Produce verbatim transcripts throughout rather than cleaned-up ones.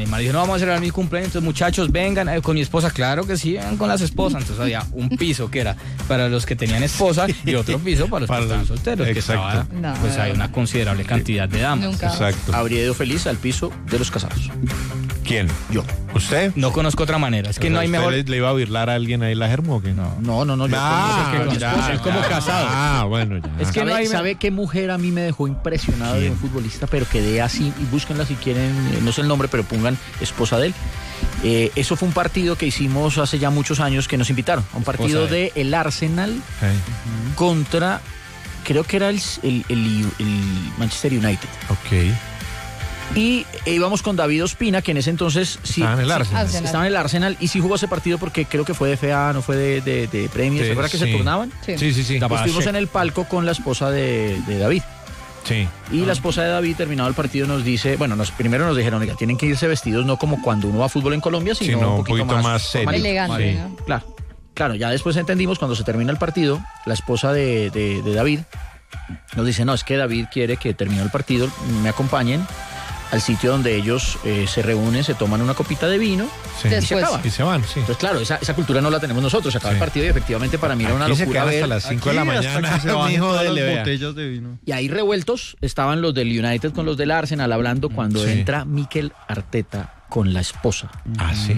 man dijo, no, vamos a celebrar mi cumpleaños, entonces muchachos, vengan eh, con mi esposa. Claro que sí, vengan con las esposas. Entonces había un piso que era para los que tenían esposa y otro piso para los Para que estaban los- solteros. Que exacto. estaba, No. pues hay una considerable cantidad de damas. Nunca. Exacto. Habría ido feliz al piso de los casados. ¿Quién? Yo. ¿Usted? No conozco otra manera. Es que O sea, no hay ¿usted mejor... Le, le iba a birlar a alguien ahí la germo o qué? No. No, no, no. Yo Ah, conozco con mi ya, esposa, es como ya. casado. Ah, bueno, ya. Es que ¿Sabe, no hay- ¿Sabe qué mujer a mí me dejó impresionado de ¿Quién? un futbolista, pero quedé así? Y búsquenla si quieren, eh, no sé el nombre, pero pongan esposa de él. Eh, eso fue un partido que hicimos hace ya muchos años que nos invitaron. A un partido de de el Arsenal Ok. contra, creo que era el, el- el- el Manchester United. Ok. Y eh, íbamos con David Ospina, que en ese entonces sí, Estaba en el sí, Arsenal. Arsenal. estaba en el Arsenal y sí jugó ese partido porque creo que fue de F A, no fue de, de, de Premier. Sí, ¿Se acuerda que se sí. turnaban? Sí. Sí, sí, sí. Tapa- Estuvimos Che. en el palco con la esposa de, de David. Sí. Y la esposa de David, terminado el partido, nos dice, bueno, nos, primero nos dijeron, oiga, tienen que irse vestidos no como cuando uno va a fútbol en Colombia, sino, Sino un poquito, más, serio. formalito. Elegante, Sí. ¿no? Claro, claro, ya después entendimos, cuando se termina el partido, la esposa de, de- de David nos dice, no, es que David quiere que termine el partido, me acompañen al sitio donde ellos eh, se reúnen, se toman una copita de vino. Sí. Y se Después. acaba. Y se van, sí. Entonces, claro, esa, esa cultura no la tenemos nosotros. Se acaba Sí. el partido y efectivamente para mí era una Aquí se locura quedan ver. hasta las cinco de la Aquí hasta mañana. que se bajen mijo, todas dele, las vea. botellas de vino. Y ahí revueltos estaban los del United con los del Arsenal hablando cuando Sí. entra Mikel Arteta con la esposa. Ah, sí.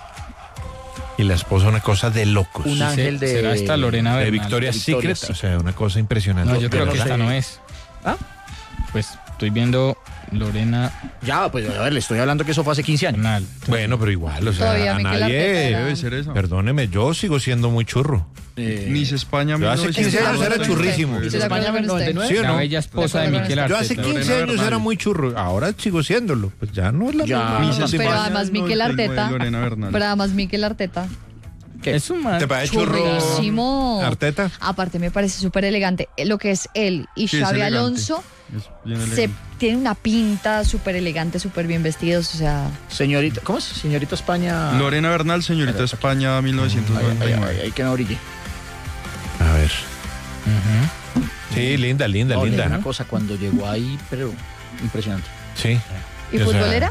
Y la esposa una cosa de locos. Un ángel de... ¿Será esta Lorena De Bernal? Victoria's de Victoria's Secret, o sea, una cosa impresionante. No, yo creo De que verdad. esta no es. ¿Ah? Pues estoy viendo Lorena Ya, pues a ver, le estoy hablando que eso fue hace quince años. Bernal. Bueno, pero igual, o sea, Todavía a Mikel nadie... Arteta era- Debe ser esa. Perdóneme, yo sigo siendo muy churro. Eh, Miss España Yo hace quince años era churrísimo. Estoy de acuerdo con usted. noventa y nueve. ¿Sí o La no? bella esposa de De acuerdo Miquel con Arteta. Yo hace quince Lorena años era Bernal. muy churro, ahora sigo siéndolo. Pues ya no es la Ya. misma. Miss Pero España, Pero además Mikel noventa y nueve, Arteta, Lorena Bernal. pero además Mikel Arteta, ¿Qué? Es un man. ¿Te parece churro? churrísimo. Arteta. Aparte me parece súper elegante. Eh, Lo que es él y Sí, es Xavi elegante. Alonso Es bien se elegante. tienen una pinta súper elegante, súper bien vestidos, o sea, Señorita, ¿cómo es? Señorita España. Lorena Bernal, señorita España, mil novecientos Ay, ay, noventa y ay, nueve. ay, que no brille. A ver. Sí, linda, linda, No, linda. Una cosa cuando llegó ahí, pero impresionante. Sí. ¿y O sea, futbolera?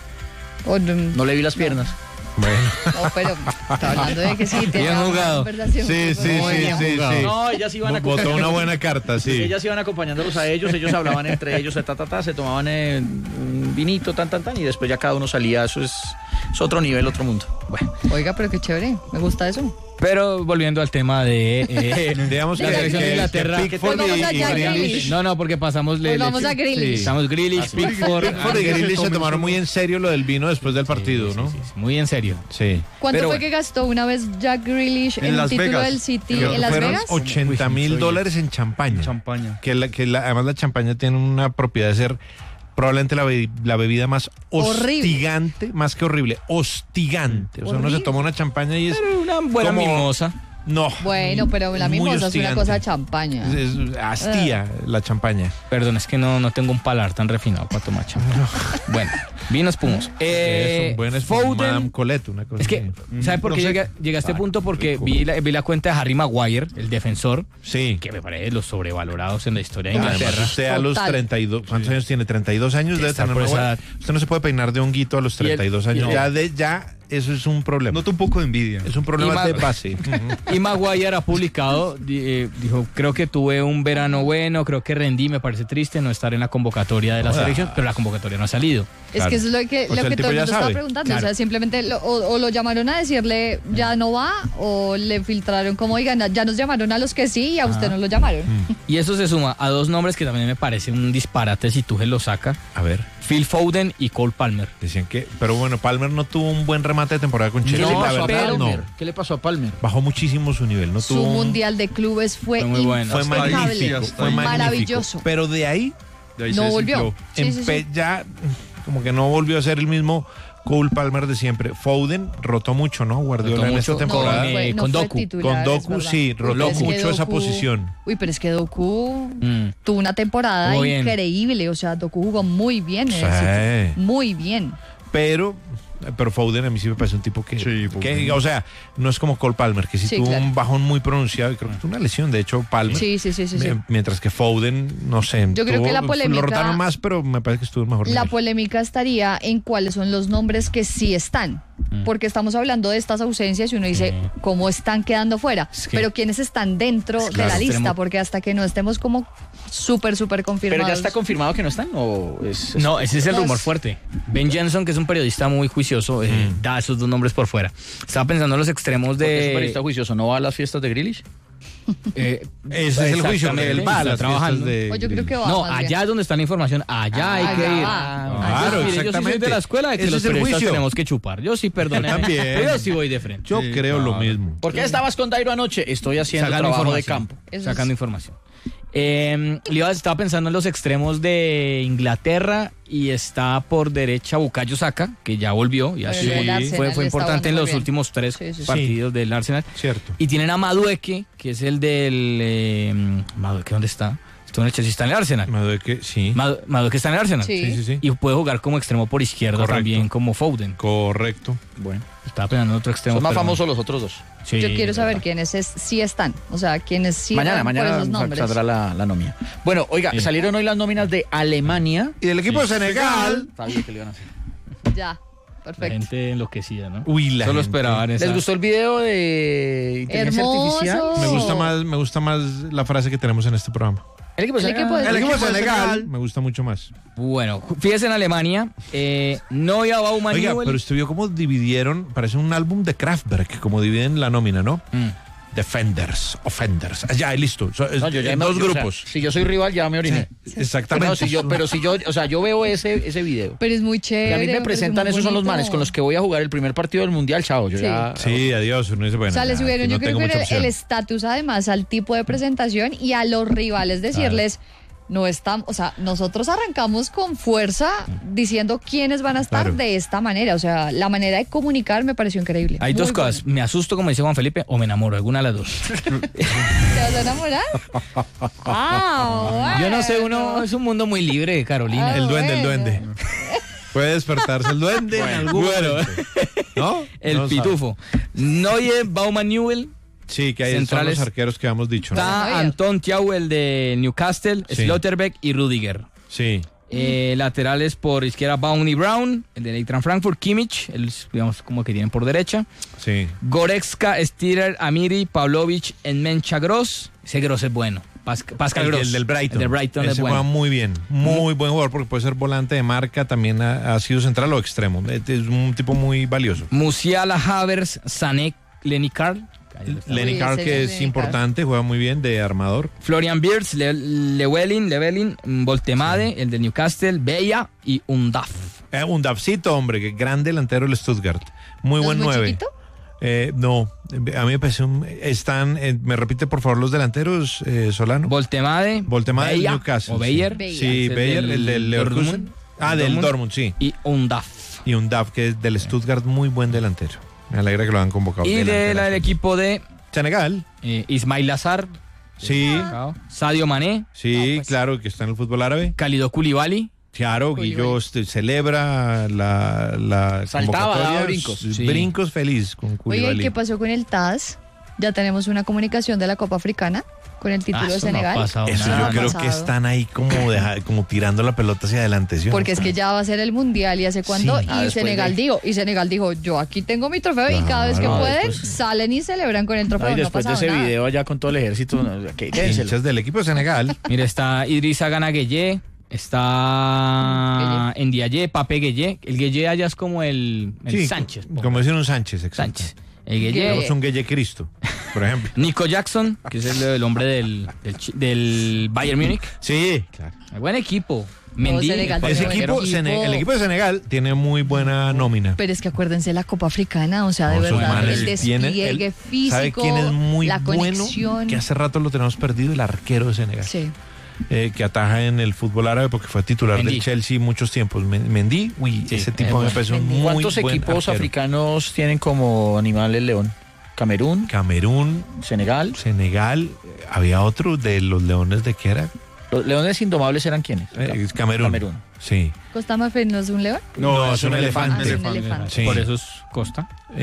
O no, No le vi las piernas. Bueno. no, pero está hablando de que sí, tiene Bien una jugado. conversación Sí, sí, muy sí, bien sí, jugado. sí. No, ellas iban a Botó una buena carta, sí. Ellas iban acompañándolos a ellos, ellos hablaban entre ellos, ta, ta, ta, se tomaban eh, un vinito, tan, tan, tan, y después ya cada uno salía. Eso es, es otro nivel, otro mundo. Bueno, Oiga, pero qué chévere, me gusta eso. Pero volviendo al tema de... eh, Digamos que, La selección de que- Inglaterra. que Pickford Pues vamos y, y allá, Grealish- Grealish. no, no, porque pasamos... Pues vamos a Grealish. Sí, estamos Grealish, Pickford... Pickford y Grealish se tomaron muy en serio lo del vino después del partido, ¿no? Sí, sí, sí, muy en serio. Sí. ¿Cuánto Pero fue bueno. que gastó una vez Jack Grealish en, En el Las título Vegas. del City Creo que en Las fueron Vegas? ochenta mil Uy, dólares en champaña. Champaña. Que, la, que la- además la champaña tiene una propiedad de ser probablemente la, be- la bebida más Horrible. hostigante, más que horrible, hostigante. O sea, uno se Horrible. toma una champaña y es... Pero una buena como- mimosa. No. Bueno, pero la muy mimosa es una hostigante. cosa de champaña. Es, es- hastía la champaña. Perdón, es que no, no tengo un paladar tan refinado para tomar champán. Bueno, vinos espumos. Eh, es un buen es Foden- Madame Colette, una cosa Es que, así. ¿sabe por qué No sé. llegué, llegué a este Ah, punto? Porque rico. vi la, vi la cuenta de Harry Maguire, el defensor, Sí. que me parece de los sobrevalorados en la historia de Además, Inglaterra. usted a los Total. treinta y dos, ¿cuántos años tiene? treinta y dos años debe Está tener por una esa buena- edad. Usted no se puede peinar de honguito a los Y el- treinta y dos años. y el- Ya, de, ya eso es un problema. Nota un poco de envidia. Es un problema Y ma- de base. Y Maguire ha publicado, di- eh, dijo, creo que tuve un verano bueno, creo que rendí, me parece triste no estar en la convocatoria de la Joda. selección, pero la convocatoria no ha salido. Es Claro. que eso es lo que, O sea, lo el que tipo todo el ya mundo estaba sabe. preguntando. Claro. O sea, simplemente lo, o, o lo llamaron a decirle ya no va, o le filtraron como, oigan, ya nos llamaron a los que sí y a usted no lo llamaron. Y eso se suma a dos nombres que también me parece un disparate si Tuchel lo saca, A ver, Phil Foden y Cole Palmer. decían que... Pero bueno, Palmer no tuvo un buen remate de temporada con ¿Qué Chelsea. le la pasó a verdad, Palmer? no. ¿Qué le pasó a Palmer? Bajó muchísimo su nivel. No Su tuvo un- mundial de clubes fue, Fue muy bueno. Fue Hasta ahí, impecable, sí, hasta Fue ahí. magnífico. maravilloso. Pero de ahí De ahí No se volvió. desinfló. Sí, sí, empe- sí. ya como que no volvió a ser el mismo Cole Palmer de siempre. Foden rotó mucho, ¿no? Guardiola Rotó en mucho. esta temporada. No, eh, no con fue Doku. titular, Con es Doku, verdad. sí, Uy, pero rotó es que mucho esa Doku- posición. Uy, pero es que Doku Mm. tuvo una temporada Muy bien. increíble. O sea, Doku jugó muy bien en Sí. el City. Muy bien. Pero pero Foden a mí sí me parece un tipo que, Sí, que Foden. o sea, no es como Cole Palmer, que sí, Sí, tuvo claro. un bajón muy pronunciado y creo que tuvo una lesión, de hecho, Palmer. Sí, sí, sí, sí, sí. Eh, Mientras que Foden, no sé. Yo creo que la polémica- Lo rotaron más, pero me parece que estuvo mejor. La nivel. polémica estaría en cuáles son los nombres que sí están. Porque estamos hablando de estas ausencias y uno dice, ¿cómo están quedando fuera? Es que- Pero ¿quiénes están dentro de claro, la lista? extremo. Porque hasta que no estemos como súper, súper confirmados. Pero ya está confirmado que no están o es, es- No, ese es el No, rumor es- fuerte. Ben Jensen, que es un periodista muy juicioso, eh, Mm. da esos dos nombres por fuera. Estaba pensando en los extremos porque es un de... periodista juicioso, ¿no va a las fiestas de Grealish? eh, Ese es el juicio, exactamente, él va a está las trabajando. fiestas de... O yo creo que va No, más bien. allá es donde está la información. Allá hay que allá ir. va. Ah, Claro, mire, yo sí soy exactamente. de la escuela de que Ese los es el periodistas juicio. tenemos que chupar. Yo sí, perdóneme. también. Pero yo sí voy de frente. Yo Sí, creo lo claro. mismo. ¿Por qué estabas con Dairo anoche? Estoy haciendo Sacando trabajo de información. campo. Eso Sacando es- información. Eh, Livas estaba pensando en los extremos de Inglaterra y está por derecha Bukayo Saka, que ya volvió. Ya Pero sí, el Arsenal fue, le fue está importante en jugando los muy bien. últimos tres Sí, sí, sí. partidos del Arsenal. Cierto. Y tienen a Madueke, que es el del... Eh, Madueke, ¿dónde está? Estuvo en el Chelsea, está en el Arsenal. Madueke, sí. Madu- Madueke está en el Arsenal. Sí. Sí, sí, sí. Y puede jugar como extremo por izquierda Correcto. también, como Foden. Correcto. Bueno, Estaba pensando en otro extremo. son más pero- famosos los otros dos. Sí, Yo quiero saber verdad. quiénes es, sí están. O sea, quiénes sí mañana, van mañana por esos nombres. saldrá la, la nómina. Bueno, oiga, Sí. salieron hoy las nóminas de Alemania. Y del equipo de Senegal. Sabía que le iban a hacer. Ya, La perfecto. gente enloquecida, ¿no? Uy, la Solo gente. esperaban esa. ¿Les gustó el video de inteligencia Hermoso. artificial? Me gusta más, me gusta más la frase que tenemos en este programa. El equipo de El equipo de El equipo de Senegal. Senegal me gusta mucho más. Bueno, fíjese en Alemania, eh, Neuer, Baumann, Oiga, Newell. pero usted vio cómo dividieron, parece un álbum de Kraftwerk, como dividen la nómina, ¿no? Mm. Defenders, offenders. Ah, ya, listo. So- es- No, yo ya en me- dos yo, o sea, grupos. si yo soy rival, ya me oriné. Exactamente. No, si yo, pero si yo, o sea, yo veo ese, ese video. Pero es muy Y chévere. a mí me parece presentan, muy esos son los bonito. manes con los que voy a jugar el primer partido del Mundial, chao. Yo Sí. ya... Sí, adiós. Uno dice, bueno, O sea, le nada, subieron aquí yo no creo tengo que mucha el- opción. el estatus además al tipo de presentación y a los rivales decirles, no estamos, o sea, nosotros arrancamos con fuerza diciendo quiénes van a estar Claro. de esta manera. O sea, la manera de comunicar me pareció increíble. Hay Muy dos cosas. Me asusto, como dice Juan Felipe, o me enamoro, alguna de las dos. bueno. ¿Te vas a enamorar? Ah, Yo no sé, bueno. uno es un mundo muy libre, Carolina. Ah, El duende, el bueno. duende. Puede despertarse el duende en algún Bueno. momento. ¿No? El No sabe. pitufo. Neuer, Baumann, Newell. Sí, que ahí Centrales. son los arqueros que habíamos dicho, ¿no? Está Neuer. Anton Tiau, el de Newcastle, Sí. Slotterbeck y Rudiger. Sí. Eh, laterales por izquierda, Baum y Brown, el de Eintracht Frankfurt, Kimmich, el, digamos como que tienen por derecha. Sí. Goretzka, Stier, Amiri, Pavlovic, Enmencha Gross. Ese Gross es bueno. Pas- Pascal El, Gross. el del Brighton. El del Brighton Ese es bueno. juega muy bien. Muy buen jugador porque puede ser volante de marca, también ha, ha sido central o extremo. Es es un tipo muy valioso. Musiala, Havers, Sané, Lenny Carl. Lenny Uy, Carr, ese que es es Lenny importante, juega muy bien de armador. Florian Wirtz, Le Lewelin, Levelin, Voltemade, el de Newcastle, Bella y Undaf. Eh, un Davcito, hombre, que gran delantero el Stuttgart. Muy ¿No buen es muy nueve. chiquito? Eh, no, a mí me parece un... Están, eh, me repite por favor los delanteros, eh, Solano. Voltemade, Voltemade del Bella, Newcastle. o Beyer, Beyer. Sí, es el Beyer, del el del Leverkusen. Dortmund. Ah, del Dortmund. Dortmund, sí. y Undaf. Y un Dav que es del Stuttgart, muy buen delantero. Me alegra que lo han convocado. Y de delantero. la del equipo de Senegal. eh, Ismail Lazar, Sí, Sadio Mané, sí, Ah, pues. claro, que está en el fútbol árabe. Khalidou Koulibaly. Claro, Uy, Guillo uy. este, celebra la, la Saltaba, convocatoria. daba brincos. Sí. Brincos feliz con Oye, Koulibaly. ¿qué pasó con el T A S? Ya tenemos una comunicación de la Copa Africana con el título Ah, de eso no ha Senegal. pasado Eso nada. yo ha creo pasado. que están ahí como, deja- como tirando la pelota hacia adelante, ¿sí o no? Porque es que ya va a ser el mundial y hace cuándo Sí. y Ah, después Senegal de- dijo y Senegal dijo yo aquí tengo mi trofeo y cada vez que Claro, pueden después- salen y celebran con el trofeo. No, y No ha después de pasado ese nada. video allá con todo el ejército, no, ¿qué? Quédenselo. Hinchas del equipo de Senegal. Mira, está Idrissa Gana Gueye, está Ndiaye, Pape Gueye. El Gueye allá es como el, el Sí, Sánchez. ponga. como decir un Sánchez, exacto. Sánchez. El Gueye. Gueye. Tenemos un Gueye Cristo, por ejemplo. Nico Jackson, que es el, el hombre del, del, chi- del Bayern Múnich. Sí, claro. Buen equipo. Mendy, Senegal el Ese Pero equipo, equipo- Sene- el equipo de Senegal tiene muy buena nómina. Pero es que acuérdense la Copa Africana, o sea, de No, esos verdad, manes el tienen- despliegue el- físico, ¿Sabe quién es muy la bueno? conexión. Que hace rato lo tenemos perdido, el arquero de Senegal. Sí. Eh, que ataja en el fútbol árabe porque fue titular Mendy. del Chelsea muchos tiempos. Men- Mendy, uy, Sí, ese es tipo me bueno. parece un muy ¿Cuántos buen equipos arquero. africanos tienen como animal el león? Camerún, Camerún, Senegal. Senegal, había otro de los leones de qué era. ¿Los leones indomables eran quiénes? Eh, Camerún. Camerún. Sí. ¿Costa Marfil no es un león? No, es un elefante. Ah, es un elefante. Sí. Por eso es Costa. Y,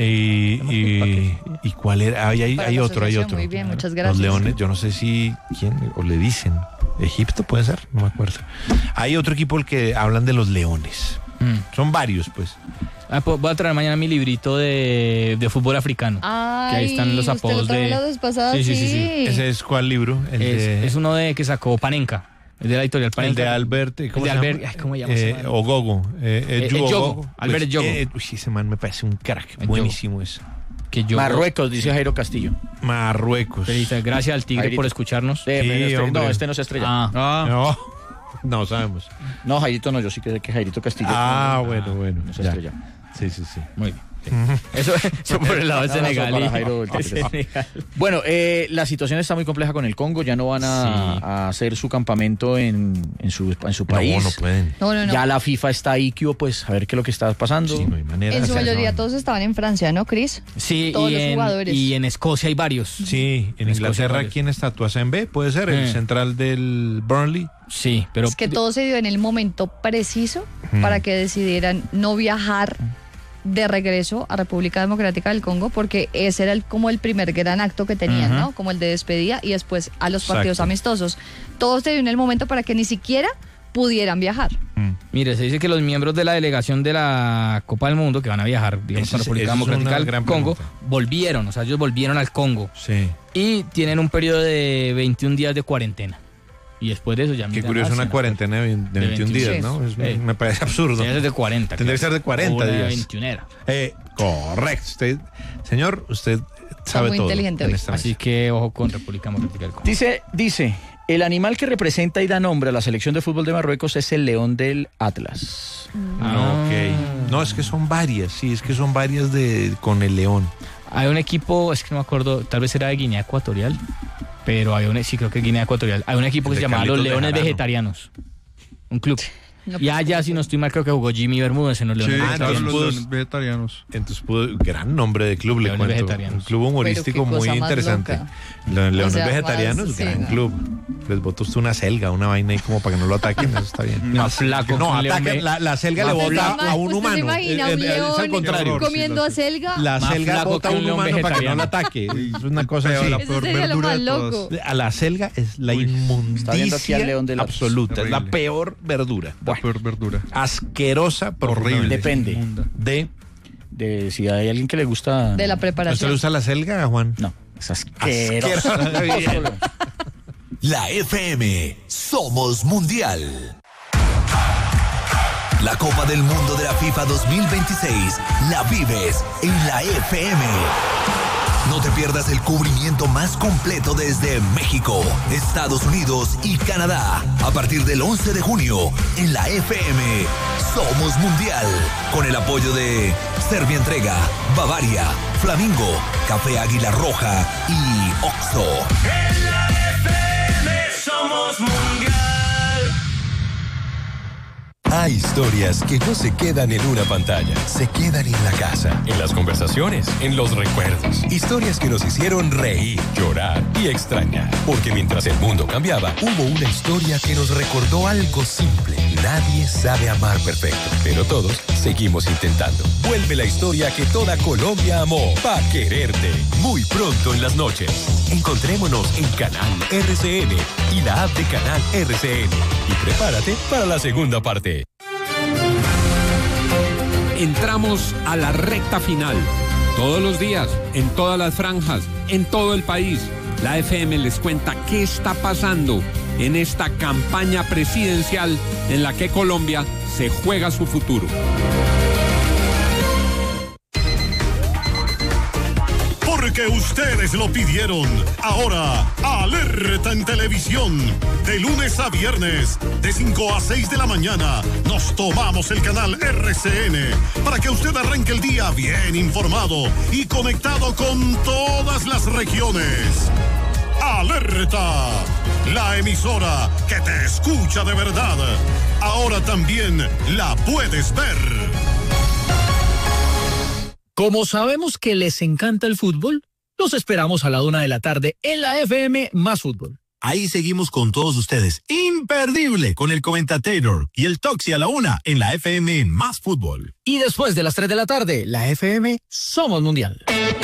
y, ¿y cuál era? Hay, hay, Para hay la otro, hay asociación, otro. muy bien, muchas Los gracias. leones, yo no sé si quién, o le dicen. Egipto puede ser, no me acuerdo. Hay otro equipo el que hablan de los leones. Mm. Son varios, pues. Ah, pues voy a traer mañana mi librito de, de fútbol africano. Ay, que ahí están los usted lo apodos trajo de. la vez pasada, Sí, sí, sí, sí. sí. ¿Ese es cuál libro? El Es, de, es uno de que sacó Panenka. Es de la editorial el Panenka. de Albert. ¿Cómo El de se Albert- llama? ay, ¿cómo se llama Eh, ese man? Ogogo. Eh, eh, Eh, Yu eh, Yogo, Ogogo. Albert Pues, Yogo. eh, uy, ese man me parece un crack. El Buenísimo ese. Que yo, Marruecos, dice Jairo Castillo. Marruecos. Feliz- Gracias al Tigre Jairito. por escucharnos. Eh, Sí, pero este- hombre. no, este no se estrella. Ah, Ah, No, no sabemos. No, Jairito no, yo sí que sé que Jairito Castillo. Ah, no, bueno, bueno. no se ya. estrella. Sí, sí, sí. muy bien. Eso, eso por el lado de Un abrazo Senegal. para y- Jairo del de Tigre. Senegal. Bueno, eh, la situación está muy compleja con el Congo. Ya no van a, Sí. a hacer su campamento en, en, su, en su país. No, no pueden. No, no, no. Ya la FIFA está ahí, que pues a ver qué es lo que está pasando. Sí, no hay manera. En su O sea, mayoría no. todos estaban en Francia, ¿no, Cris? Sí, Todos y los en, jugadores. y en Escocia hay varios. Sí, en En Escocia Inglaterra, varios. ¿quién está? Tuasembe, puede ser, el Eh. central del Burnley. Sí, pero. Es que todo se dio en el momento preciso Mm. para que decidieran no viajar de regreso a República Democrática del Congo, porque ese era el, como el primer gran acto que tenían, Ujú. ¿no? Como el de despedida y después a los partidos Exacto. amistosos. Todo se dio en el momento para que ni siquiera pudieran viajar. Mire, se dice que los miembros de la delegación de la Copa del Mundo que van a viajar, digamos, Ese a es- República esa es Democrática una del gran Congo, pregunta. volvieron, o sea, ellos volvieron al Congo Sí. y tienen un periodo de veintiún días de cuarentena. Y después de eso ya Qué miran, curioso, ah, una sí, no, cuarentena de de veintiún días, Sí. ¿no? Es- Eh. Me parece absurdo. Tiene que ser de cuarenta. Tendría que ser de cuarenta O una días. veintiunera. Eh, correcto. Usted, señor, usted sabe muy todo. inteligente en hoy. esta Así mesa. que ojo con República Democrática del Congo. Dice, dice, el animal que representa y da nombre a la selección de fútbol de Marruecos es el león del Atlas. No, ok. No, es que son varias, sí, es que son varias de con el león. Hay un equipo, es que no me acuerdo, tal vez era de Guinea Ecuatorial, pero hay un, sí creo que Guinea Ecuatorial. Hay un equipo que El se de llamaba Los Carlitos Leones Bejarano. Vegetarianos. Un club. No, Y allá, si no estoy mal, creo que jugó Jimmy Bermúdez en los sí, Leones Ah, claro, entonces los pudo- leones vegetarianos. Entonces, pudo, gran nombre de club, le Leones cuento. Vegetarianos. Un club humorístico Pero qué cosa muy más interesante. loca. Los Leones sea, Vegetarianos, más, sí, gran no. club. Les botó usted una selga, una vaina ahí como para que no lo ataquen, eso está bien. Más flaco que No, un león ataque, ve- la, la selga le más bota flaco. a un ¿Usted humano. se imagina Eh, un eh, es al león contrario. horror, comiendo sí, a selga? La Más selga flaco bota a que un un león humano para que no vegetariano. lo ataque. Es una cosa Pero así. la Eso peor sería lo verdura más de loco. todas. A la selga es la Uy, está viendo aquí al inmundicia león del Atlas. absoluta. Es la Horrible. peor verdura. La peor verdura. Asquerosa, Horrible. horrible. Depende Inmunda. De. de si hay alguien que le gusta. De la ¿Usted le preparación. usa la selga, Juan? No, es asqueroso. Asqueroso. La F M, somos mundial. La Copa del Mundo de la FIFA dos mil veintiséis la vives en la F M. No te pierdas el cubrimiento más completo desde México, Estados Unidos y Canadá. A partir del once de junio, en la F M, Somos Mundial. Con el apoyo de Serbia Entrega, Bavaria, Flamingo, Café Águila Roja y Oxxo. En la F M somos mundial. Hay historias que no se quedan en una pantalla, se quedan en la casa, en las conversaciones, en los recuerdos. Historias que nos hicieron reír, llorar y extrañar. Porque mientras el mundo cambiaba, hubo una historia que nos recordó algo simple. Nadie sabe amar perfecto, pero todos seguimos intentando. Vuelve la historia que toda Colombia amó, Pa' Quererte. Muy pronto en las noches. Encontrémonos en Canal R C N y la app de Canal R C N. Y prepárate para la segunda parte. Entramos a la recta final. Todos los días, en todas las franjas, en todo el país, la F M les cuenta qué está pasando en esta campaña presidencial en la que Colombia se juega su futuro. Porque ustedes lo pidieron. Ahora, Alerta en Televisión. De lunes a viernes, de cinco a seis de la mañana, nos tomamos el canal R C N para que usted arranque el día bien informado y conectado con todas las regiones. Alerta, la emisora que te escucha de verdad. Ahora también la puedes ver. Como sabemos que les encanta el fútbol, los esperamos a la una de la tarde en la F M Más Fútbol. Ahí seguimos con todos ustedes. Imperdible con el Comentator y el Toxi a la una en la F M Más Fútbol. Y después de las tres de la tarde, la F M Somos Mundial.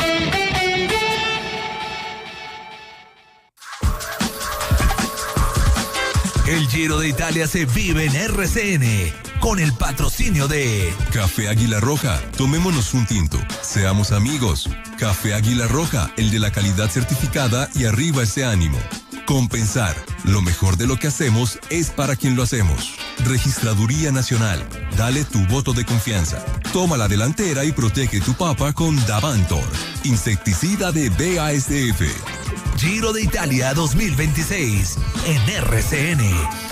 El Giro de Italia se vive en R C N con el patrocinio de Café Águila Roja, tomémonos un tinto, seamos amigos. Café Águila Roja, el de la calidad certificada y arriba ese ánimo. Compensar, lo mejor de lo que hacemos es para quien lo hacemos. Registraduría Nacional, dale tu voto de confianza. Toma la delantera y protege tu papa con Davantor, insecticida de B A S F. Giro de Italia dos mil veintiséis en R C N.